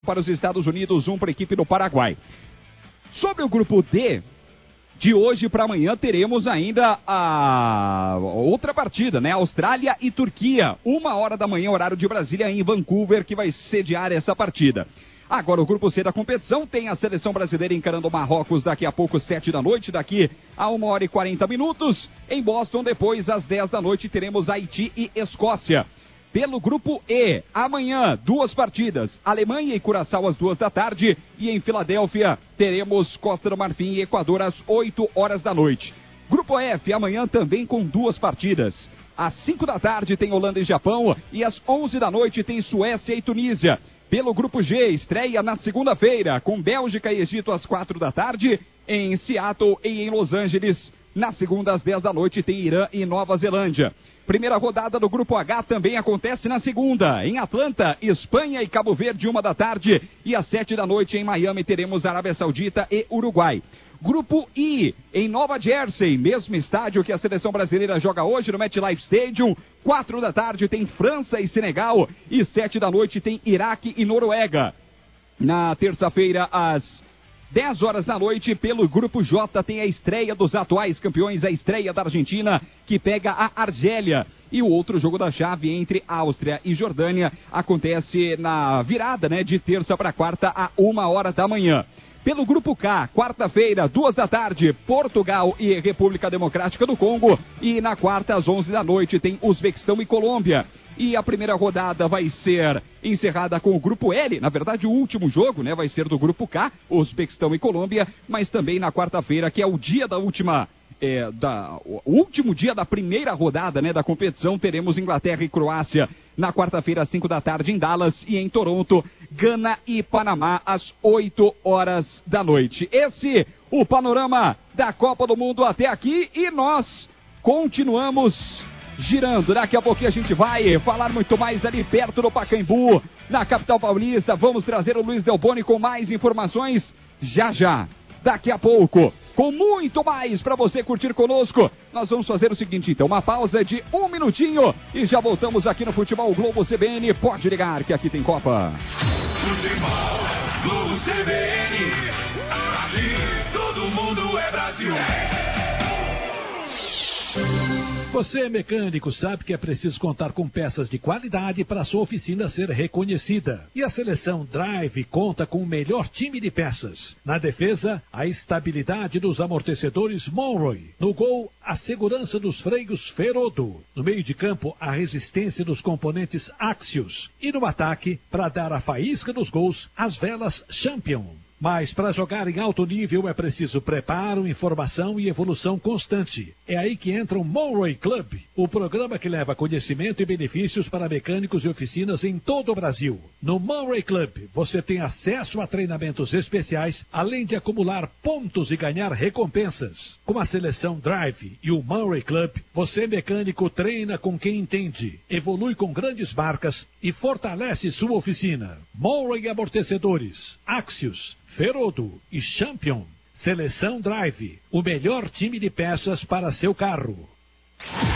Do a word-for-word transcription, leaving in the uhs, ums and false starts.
para os Estados Unidos, um para a equipe do Paraguai. Sobre o grupo D, de hoje para amanhã teremos ainda a outra partida, né? Austrália e Turquia, uma hora da manhã, horário de Brasília, em Vancouver, que vai sediar essa partida. Agora o grupo C da competição tem a seleção brasileira encarando o Marrocos daqui a pouco, sete da noite, daqui a uma hora e quarenta minutos. Em Boston, depois, às dez da noite, teremos Haiti e Escócia. Pelo grupo E, amanhã, duas partidas, Alemanha e Curaçao às duas da tarde, e em Filadélfia teremos Costa do Marfim e Equador às oito horas da noite. Grupo F, amanhã também com duas partidas. Às cinco da tarde tem Holanda e Japão, e às onze da noite tem Suécia e Tunísia. Pelo grupo G, estreia na segunda-feira, com Bélgica e Egito às quatro da tarde, em Seattle e em Los Angeles. Na segunda, às dez da noite, tem Irã e Nova Zelândia. Primeira rodada do Grupo H também acontece na segunda. Em Atlanta, Espanha e Cabo Verde, uma da tarde. E às sete da noite, em Miami, teremos Arábia Saudita e Uruguai. Grupo I, em Nova Jersey, mesmo estádio que a seleção brasileira joga hoje no MetLife Stadium. Quatro da tarde tem França e Senegal. E sete da noite tem Iraque e Noruega. Na terça-feira, às dez horas da noite, pelo Grupo J, tem a estreia dos atuais campeões, a estreia da Argentina, que pega a Argélia. E o outro jogo da chave entre Áustria e Jordânia acontece na virada, né, de terça para quarta, a uma hora da manhã. Pelo Grupo K, quarta-feira, duas da tarde, Portugal e República Democrática do Congo. E na quarta, às onze da noite, tem Uzbequistão e Colômbia. E a primeira rodada vai ser encerrada com o Grupo L. Na verdade, o último jogo, né, vai ser do Grupo K, Uzbequistão e Colômbia. Mas também na quarta-feira, que é o dia da última... É, da, o último dia da primeira rodada, né, da competição, teremos Inglaterra e Croácia na quarta-feira às cinco da tarde em Dallas, e em Toronto, Gana e Panamá às oito horas da noite. Esse o panorama da Copa do Mundo até aqui, e nós continuamos girando. Daqui a pouquinho a gente vai falar muito mais ali perto do Pacaembu, na capital paulista. Vamos trazer o Luiz Delboni com mais informações já já. Daqui a pouco, com muito mais para você curtir conosco, nós vamos fazer o seguinte, então, uma pausa de um minutinho e já voltamos aqui no Futebol Globo C B N. Pode ligar que aqui tem Copa. Futebol Globo C B N, aqui todo mundo é Brasil. Você é mecânico, sabe que é preciso contar com peças de qualidade para a sua oficina ser reconhecida. E a seleção Drive conta com o melhor time de peças. Na defesa, a estabilidade dos amortecedores Monroe. No gol, a segurança dos freios Ferodo. No meio de campo, a resistência dos componentes Axios. E no ataque, para dar a faísca dos gols, as velas Champion. Mas para jogar em alto nível é preciso preparo, informação e evolução constante. É aí que entra o Monroe Club, o programa que leva conhecimento e benefícios para mecânicos e oficinas em todo o Brasil. No Monroe Club, você tem acesso a treinamentos especiais, além de acumular pontos e ganhar recompensas. Com a seleção Drive e o Monroe Club, você mecânico treina com quem entende, evolui com grandes marcas e fortalece sua oficina. Monroe Amortecedores, Axios, Ferodo e Champion. Seleção Drive, o melhor time de peças para seu carro.